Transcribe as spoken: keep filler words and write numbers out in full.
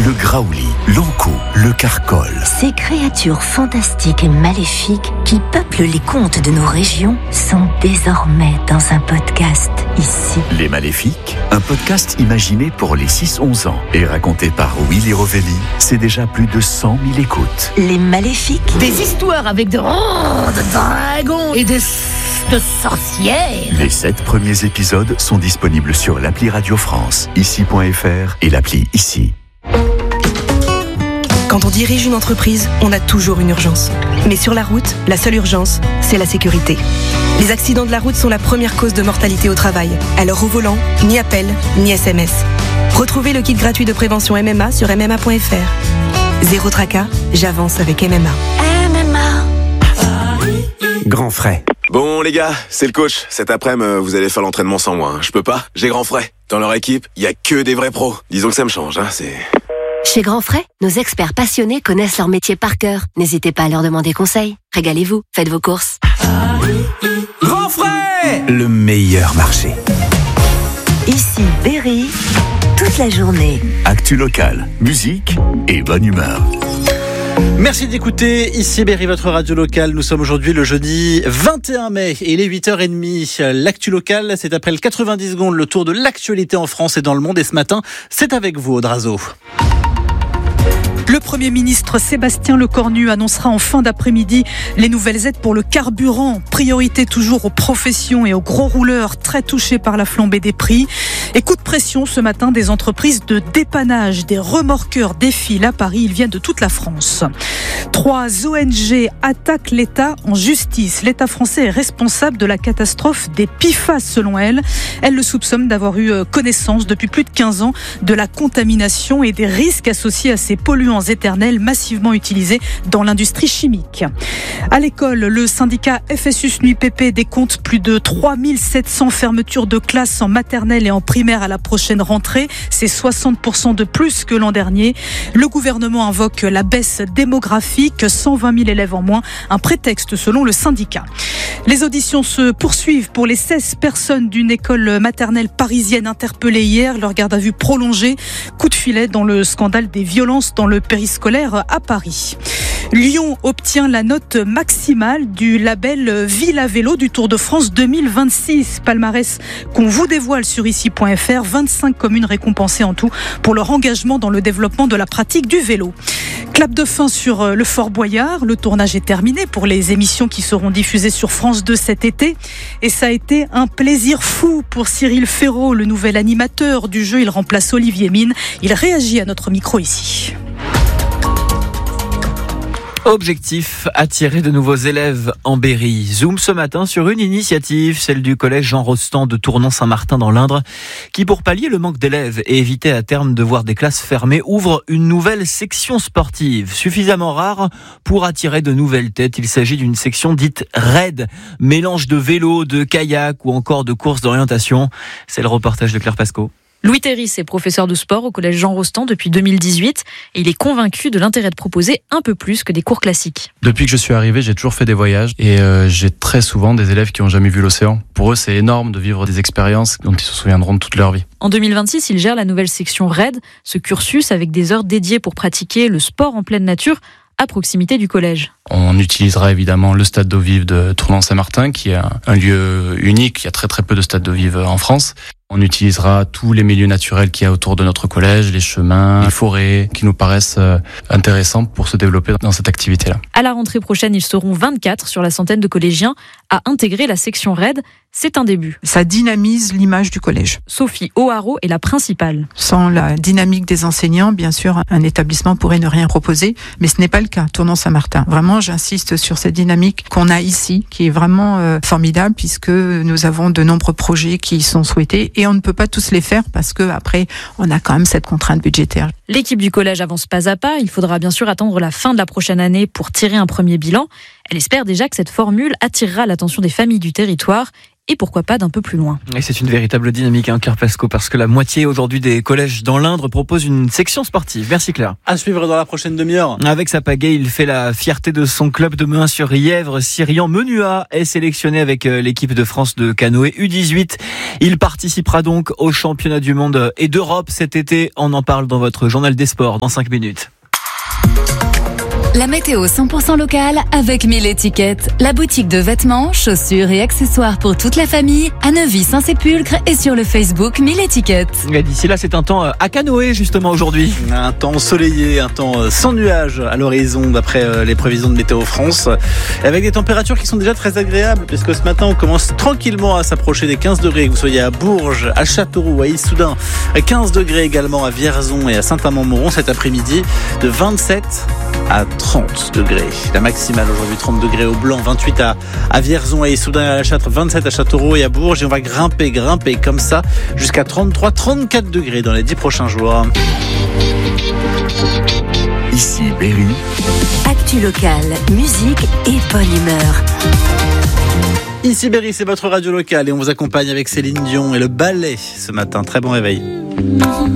le graouli, l'ankou, le carcol. Ces créatures fantastiques et maléfiques qui peuplent les contes de nos régions sont désormais dans un podcast ici. Les Maléfiques, un podcast imaginé pour les six onze ans et raconté par Willy Rovelli, c'est déjà plus de cent mille écoutes. Les Maléfiques. Des histoires avec de, oh, de dragons et de, de sorcières. Les sept premiers épisodes sont disponibles sur l'appli Radio France, ici point f r et l'appli Ici. Quand on dirige une entreprise, on a toujours une urgence. Mais sur la route, la seule urgence, c'est la sécurité. Les accidents de la route sont la première cause de mortalité au travail. Alors au volant, ni appel, ni S M S. Retrouvez le kit gratuit de prévention M M A sur m m a point f r. Zéro tracas, j'avance avec M M A. M M A. Grand frais. Bon les gars, c'est le coach. Cet après-midi, vous allez faire l'entraînement sans moi. Hein. Je peux pas, j'ai grand frais. Dans leur équipe, il y a que des vrais pros. Disons que ça me change, hein, c'est... Chez Grand Frais, nos experts passionnés connaissent leur métier par cœur. N'hésitez pas à leur demander conseil. Régalez-vous, faites vos courses. Grand frais, le meilleur marché. Ici Berry, toute la journée. Actu locale, musique et bonne humeur. Merci d'écouter ici Berry, votre radio locale. Nous sommes aujourd'hui le jeudi vingt et un mai et il est huit heures trente. L'actu locale, c'est après le quatre-vingt-dix secondes, le tour de l'actualité en France et dans le monde. Et ce matin, c'est avec vous, Audrazo. Le Premier ministre Sébastien Lecornu annoncera en fin d'après-midi les nouvelles aides pour le carburant. Priorité toujours aux professions et aux gros rouleurs très touchés par la flambée des prix. Et coup de pression ce matin des entreprises de dépannage. Des remorqueurs défilent à Paris. Ils viennent de toute la France. Trois O N G attaquent l'État en justice. L'État français est responsable de la catastrophe des P F A S selon elles. Elles le soupçonnent d'avoir eu connaissance depuis plus de quinze ans de la contamination et des risques associés à ces polluants éternels massivement utilisés dans l'industrie chimique. À l'école, le syndicat F S U S N U I P P décompte plus de trois mille sept cents fermetures de classes en maternelle et en primaire à la prochaine rentrée. C'est soixante pour cent de plus que l'an dernier. Le gouvernement invoque la baisse démographique, cent vingt mille élèves en moins, un prétexte selon le syndicat. Les auditions se poursuivent pour les seize personnes d'une école maternelle parisienne interpellées hier. Leur garde à vue prolongée. Coup de filet dans le scandale des violences dans le périscolaire à Paris. Lyon obtient la note maximale du label Ville à vélo du Tour de France deux mille vingt-six. Palmarès qu'on vous dévoile sur ici point f r. vingt-cinq communes récompensées en tout pour leur engagement dans le développement de la pratique du vélo. Clap de fin sur le Fort Boyard. Le tournage est terminé pour les émissions qui seront diffusées sur France deux cet été. Et ça a été un plaisir fou pour Cyril Ferraud, le nouvel animateur du jeu. Il remplace Olivier Mine. Il réagit à notre micro ici. Objectif, attirer de nouveaux élèves en Berry. Zoom ce matin sur une initiative, celle du collège Jean Rostand de Tournon-Saint-Martin dans l'Indre, qui pour pallier le manque d'élèves et éviter à terme de voir des classes fermées, ouvre une nouvelle section sportive, suffisamment rare pour attirer de nouvelles têtes. Il s'agit d'une section dite raid, mélange de vélo, de kayak ou encore de courses d'orientation. C'est le reportage de Claire Pasco. Louis Terris est professeur de sport au collège Jean Rostand depuis deux mille dix-huit et il est convaincu de l'intérêt de proposer un peu plus que des cours classiques. Depuis que je suis arrivé, j'ai toujours fait des voyages et euh, j'ai très souvent des élèves qui n'ont jamais vu l'océan. Pour eux, c'est énorme de vivre des expériences dont ils se souviendront de toute leur vie. En deux mille vingt-six, il gère la nouvelle section raid, ce cursus avec des heures dédiées pour pratiquer le sport en pleine nature à proximité du collège. On utilisera évidemment le stade d'eau vive de Tournon-Saint-Martin qui est un lieu unique. Il y a très très peu de stades d'eau vive en France. On utilisera tous les milieux naturels qu'il y a autour de notre collège, les chemins, les forêts, qui nous paraissent intéressants pour se développer dans cette activité-là. À la rentrée prochaine, ils seront vingt-quatre sur la centaine de collégiens à intégrer la section raid. C'est un début. Ça dynamise l'image du collège. Sophie O'Haraud est la principale. Sans la dynamique des enseignants, bien sûr, un établissement pourrait ne rien proposer, mais ce n'est pas le cas. Tournon-Saint-Martin. Vraiment, j'insiste sur cette dynamique qu'on a ici, qui est vraiment euh, formidable, puisque nous avons de nombreux projets qui sont souhaités et on ne peut pas tous les faire parce que après, on a quand même cette contrainte budgétaire. L'équipe du collège avance pas à pas. Il faudra bien sûr attendre la fin de la prochaine année pour tirer un premier bilan. Elle espère déjà que cette formule attirera l'attention des familles du territoire et pourquoi pas d'un peu plus loin. Et c'est une véritable dynamique, hein, Claire Pasco, parce que la moitié aujourd'hui des collèges dans l'Indre proposent une section sportive. Merci Claire. À suivre dans la prochaine demi-heure. Avec sa pagaie, il fait la fierté de son club de Mehun-sur-Yèvre. Cyrian Menua est sélectionné avec l'équipe de France de canoë U dix-huit. Il participera donc au championnat du monde et d'Europe cet été. On en parle dans votre journal des sports dans cinq minutes. La météo cent pour cent locale avec mille étiquettes. La boutique de vêtements, chaussures et accessoires pour toute la famille à Neuvy-Saint-Sépulcre et sur le Facebook mille étiquettes. Et d'ici là, c'est un temps à canoë justement aujourd'hui. Un temps ensoleillé, un temps sans nuages à l'horizon d'après les prévisions de Météo France. Avec des températures qui sont déjà très agréables puisque ce matin, on commence tranquillement à s'approcher des quinze degrés. Que vous soyez à Bourges, à Châteauroux, à Issoudun. quinze degrés également à Vierzon et à Saint-Amand-Montrond cet après-midi. De vingt-sept à trente degrés. La maximale aujourd'hui, trente degrés au Blanc, vingt-huit à, à Vierzon, à Issoudun et à La Châtre, vingt-sept à Châteauroux et à Bourges. Et on va grimper, grimper comme ça jusqu'à trente-trois, trente-quatre degrés dans les dix prochains jours. Ici Berry. Actu locale, musique et bonne humeur. Ici Berry, c'est votre radio locale et on vous accompagne avec Céline Dion et le ballet ce matin. Très bon réveil.